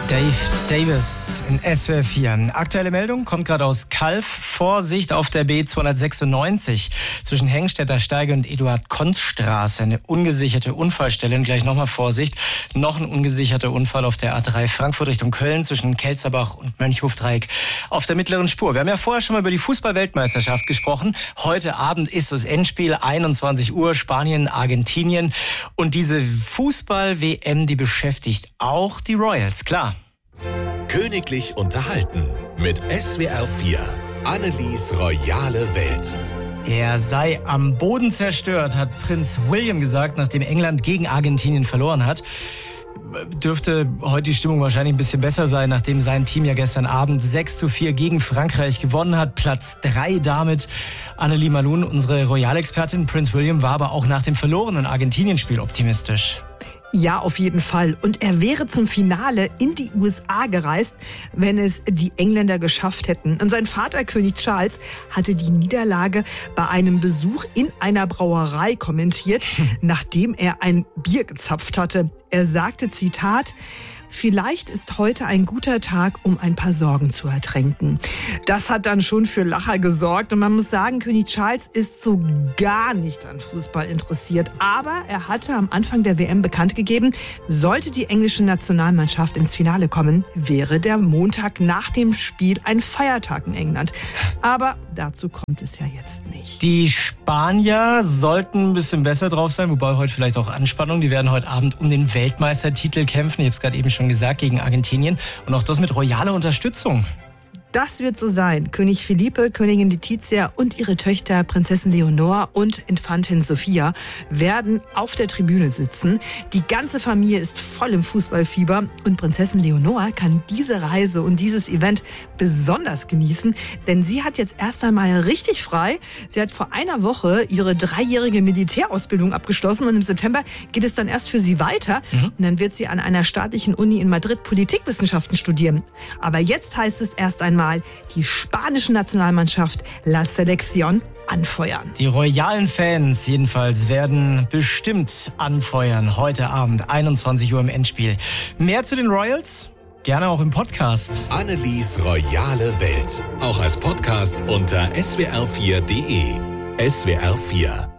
Dave Davis in SWR 4. Aktuelle Meldung kommt gerade aus Calw. Vorsicht auf der B296 zwischen Hengstädter Steige und Eduard-Konz-Straße. Eine ungesicherte Unfallstelle. Und gleich nochmal Vorsicht. Noch ein ungesicherter Unfall auf der A3 Frankfurt Richtung Köln zwischen Kelzerbach und Mönchhofdreieck auf der mittleren Spur. Wir haben ja vorher schon mal über die Fußball-Weltmeisterschaft gesprochen. Heute Abend ist das Endspiel, 21 Uhr, Spanien, Argentinien. Und diese Fußball-WM, die beschäftigt auch die Royals, klar. Königlich unterhalten mit SWR 4. Annelies royale Welt. Er sei am Boden zerstört, hat Prinz William gesagt, nachdem England gegen Argentinien verloren hat. Dürfte heute die Stimmung wahrscheinlich ein bisschen besser sein, nachdem sein Team ja gestern Abend 6:4 gegen Frankreich gewonnen hat. Platz 3 damit. Annelie Malun, unsere Royalexpertin. Prinz William war aber auch nach dem verlorenen Argentinien-Spiel optimistisch. Ja, auf jeden Fall. Und er wäre zum Finale in die USA gereist, wenn es die Engländer geschafft hätten. Und sein Vater, König Charles, hatte die Niederlage bei einem Besuch in einer Brauerei kommentiert, nachdem er ein Bier gezapft hatte. Er sagte, Zitat, vielleicht ist heute ein guter Tag, um ein paar Sorgen zu ertränken. Das hat dann schon für Lacher gesorgt. Und man muss sagen, König Charles ist so gar nicht an Fußball interessiert. Aber er hatte am Anfang der WM bekannt gegeben, sollte die englische Nationalmannschaft ins Finale kommen, wäre der Montag nach dem Spiel ein Feiertag in England. Aber dazu kommt es ja jetzt nicht. Die Spanier sollten ein bisschen besser drauf sein, wobei heute vielleicht auch Anspannung. Die werden heute Abend um den Weltmeistertitel kämpfen. Ich habe es gerade eben schon gesagt, gegen Argentinien. Und auch das mit royaler Unterstützung. Das wird so sein. König Felipe, Königin Letizia und ihre Töchter Prinzessin Leonor und Infantin Sophia werden auf der Tribüne sitzen. Die ganze Familie ist voll im Fußballfieber und Prinzessin Leonor kann diese Reise und dieses Event besonders genießen, denn sie hat jetzt erst einmal richtig frei. Sie hat vor einer Woche ihre 3-jährige Militärausbildung abgeschlossen und im September geht es dann erst für sie weiter. Und dann wird sie an einer staatlichen Uni in Madrid Politikwissenschaften studieren. Aber jetzt heißt es erst einmal, die spanische Nationalmannschaft La Selección anfeuern. Die royalen Fans jedenfalls werden bestimmt anfeuern. Heute Abend, 21 Uhr im Endspiel. Mehr zu den Royals? Gerne auch im Podcast. Annelies royale Welt. Auch als Podcast unter swr4.de. SWR 4